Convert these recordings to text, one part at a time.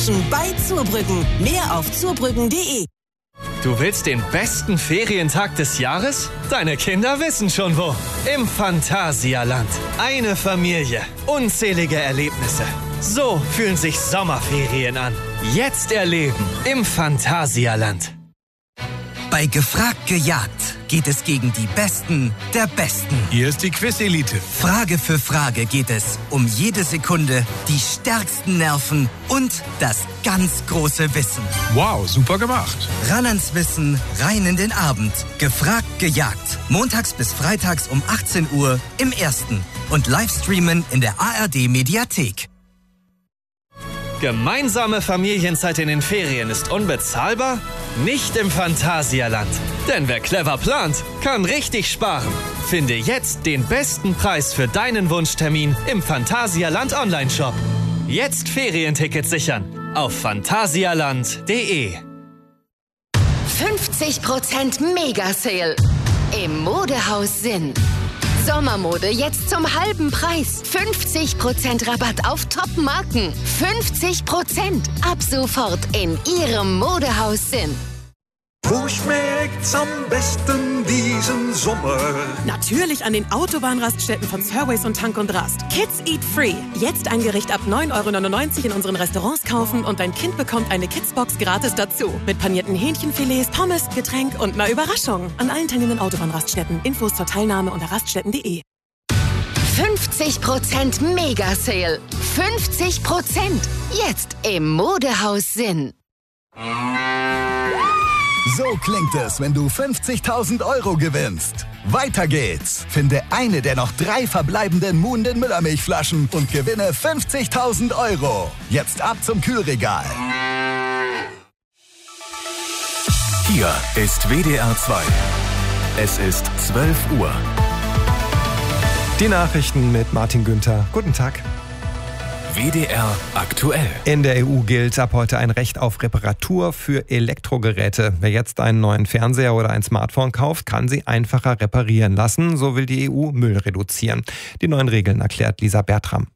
Menschen bei Zurbrüggen. Mehr auf zurbrüggen.de. Du willst den besten Ferientag des Jahres? Deine Kinder wissen schon wo. Im Phantasialand. Eine Familie. Unzählige Erlebnisse. So fühlen sich Sommerferien an. Jetzt erleben im Phantasialand. Bei Gefragt gejagt geht es gegen die Besten der Besten. Hier ist die Quiz-Elite. Frage für Frage geht es um jede Sekunde, die stärksten Nerven und das ganz große Wissen. Wow, super gemacht. Ran ans Wissen, rein in den Abend. Gefragt gejagt. Montags bis freitags um 18 Uhr im Ersten. Und Livestreamen in der ARD-Mediathek. Gemeinsame Familienzeit in den Ferien ist unbezahlbar? Nicht im Phantasialand. Denn wer clever plant, kann richtig sparen. Finde jetzt den besten Preis für deinen Wunschtermin im Phantasialand Online-Shop. Jetzt Ferientickets sichern auf phantasialand.de. 50% Mega-Sale im Modehaus Sinn. Sommermode jetzt zum halben Preis. 50% Rabatt auf Top-Marken. 50% ab sofort in Ihrem Modehaus Sinn. Wo schmeckt's am besten diesen Sommer? Natürlich an den Autobahnraststätten von Surways und Tank und Rast. Kids Eat Free. Jetzt ein Gericht ab 9,99 € in unseren Restaurants kaufen und dein Kind bekommt eine Kidsbox gratis dazu. Mit panierten Hähnchenfilets, Pommes, Getränk und einer Überraschung. An allen teilnehmenden Autobahnraststätten. Infos zur Teilnahme unter raststätten.de. 50% Mega-Sale. 50%. Jetzt im Modehaus Sinn. So klingt es, wenn du 50.000 € gewinnst. Weiter geht's. Finde eine der noch 3 verbleibenden Muhnden Müllermilchflaschen und gewinne 50.000 €. Jetzt ab zum Kühlregal. Hier ist WDR 2. Es ist 12 Uhr. Die Nachrichten mit Martin Günther. Guten Tag. WDR aktuell. In der EU gilt ab heute ein Recht auf Reparatur für Elektrogeräte. Wer jetzt einen neuen Fernseher oder ein Smartphone kauft, kann sie einfacher reparieren lassen. So will die EU Müll reduzieren. Die neuen Regeln erklärt Lisa Bertram.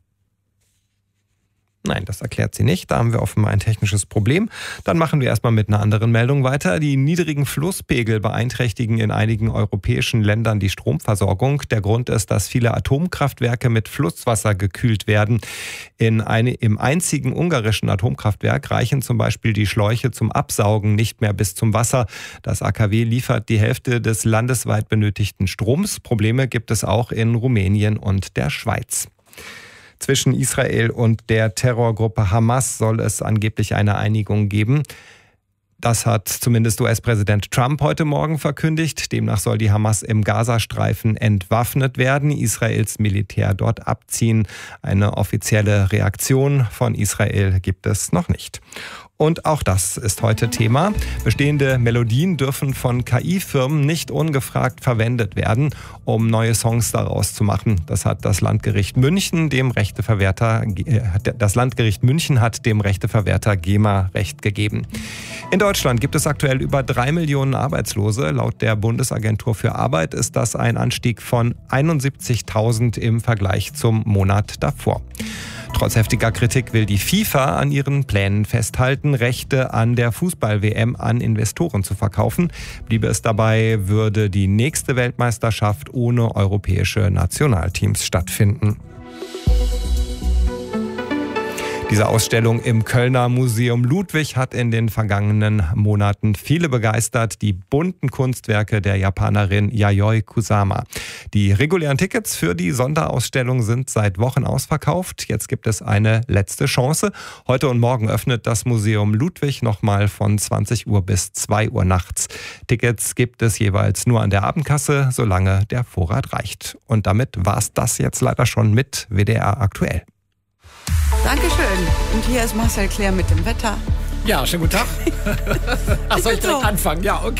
Nein, das erklärt sie nicht. Da haben wir offenbar ein technisches Problem. Dann machen wir erstmal mit einer anderen Meldung weiter. Die niedrigen Flusspegel beeinträchtigen in einigen europäischen Ländern die Stromversorgung. Der Grund ist, dass viele Atomkraftwerke mit Flusswasser gekühlt werden. Im einzigen ungarischen Atomkraftwerk reichen zum Beispiel die Schläuche zum Absaugen nicht mehr bis zum Wasser. Das AKW liefert die Hälfte des landesweit benötigten Stroms. Probleme gibt es auch in Rumänien und der Schweiz. Zwischen Israel und der Terrorgruppe Hamas soll es angeblich eine Einigung geben. Das hat zumindest US-Präsident Trump heute Morgen verkündigt. Demnach soll die Hamas im Gazastreifen entwaffnet werden, Israels Militär dort abziehen. Eine offizielle Reaktion von Israel gibt es noch nicht. Und auch das ist heute Thema. Bestehende Melodien dürfen von KI-Firmen nicht ungefragt verwendet werden, um neue Songs daraus zu machen. Das hat das Landgericht München dem Rechteverwerter GEMA Recht gegeben. In Deutschland gibt es aktuell über 3 Millionen Arbeitslose. Laut der Bundesagentur für Arbeit ist das ein Anstieg von 71.000 im Vergleich zum Monat davor. Trotz heftiger Kritik will die FIFA an ihren Plänen festhalten, Rechte an der Fußball-WM an Investoren zu verkaufen. Bliebe es dabei, würde die nächste Weltmeisterschaft ohne europäische Nationalteams stattfinden. Diese Ausstellung im Kölner Museum Ludwig hat in den vergangenen Monaten viele begeistert. Die bunten Kunstwerke der Japanerin Yayoi Kusama. Die regulären Tickets für die Sonderausstellung sind seit Wochen ausverkauft. Jetzt gibt es eine letzte Chance. Heute und morgen öffnet das Museum Ludwig nochmal von 20 Uhr bis 2 Uhr nachts. Tickets gibt es jeweils nur an der Abendkasse, solange der Vorrat reicht. Und damit war's das jetzt leider schon mit WDR aktuell. Dankeschön. Und hier ist Marcel Claire mit dem Wetter. Ja, schönen guten Tag. Ach, soll ich direkt anfangen? Ja, okay. Ja.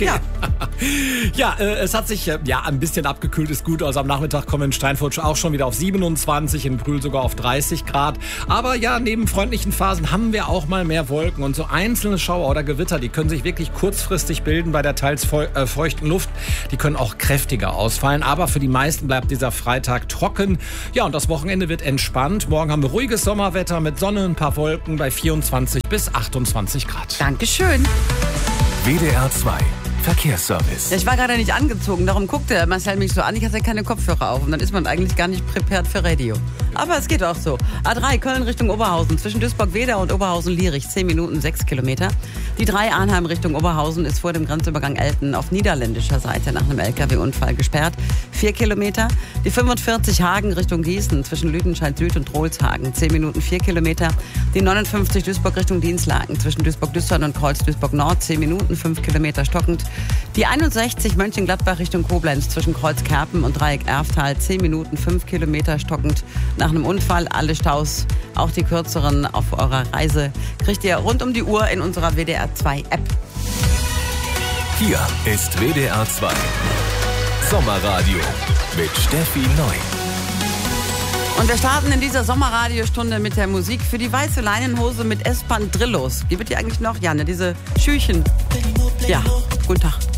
Ja, es hat sich ein bisschen abgekühlt, ist gut. Also am Nachmittag kommen in Steinfurt auch schon wieder auf 27, in Brühl sogar auf 30 Grad. Aber ja, neben freundlichen Phasen haben wir auch mal mehr Wolken. Und so einzelne Schauer oder Gewitter, die können sich wirklich kurzfristig bilden bei der teils feuchten Luft. Die können auch kräftiger ausfallen. Aber für die meisten bleibt dieser Freitag trocken. Ja, und das Wochenende wird entspannt. Morgen haben wir ruhiges Sommerwetter mit Sonne, ein paar Wolken bei 24 bis 28 Grad. Dankeschön. WDR 2 Verkehrsservice. Ja, ich war gerade nicht angezogen, darum guckte Marcel mich so an, ich hatte keine Kopfhörer auf und dann ist man eigentlich gar nicht prepared für Radio. Aber es geht auch so. A3 Köln Richtung Oberhausen, zwischen Duisburg-Wedau und Oberhausen-Lierich, 10 Minuten, 6 Kilometer. Die 3 Arnheim Richtung Oberhausen ist vor dem Grenzübergang Elten auf niederländischer Seite nach einem LKW-Unfall gesperrt, 4 Kilometer. Die 45 Hagen Richtung Gießen, zwischen Lüdenscheid Süd und Trohlshagen, 10 Minuten, 4 Kilometer. Die 59 Duisburg Richtung Dienstlaken, zwischen Duisburg-Düstern und Kreuz-Duisburg-Nord, 10 Minuten, 5 Kilometer stockend. Die 61 Mönchengladbach Richtung Koblenz, zwischen Kreuzkerpen und Dreieck Erftal, 10 Minuten, 5 Kilometer stockend. Nach einem Unfall, alle Staus, auch die kürzeren auf eurer Reise, kriegt ihr rund um die Uhr in unserer WDR 2 App. Hier ist WDR 2 Sommerradio mit Steffi Neu. Und wir starten in dieser Sommerradiostunde mit der Musik für die weiße Leinenhose mit Espandrillos. Gibt die eigentlich noch? Ja, ne, diese Schüchen. Ja, guten Tag.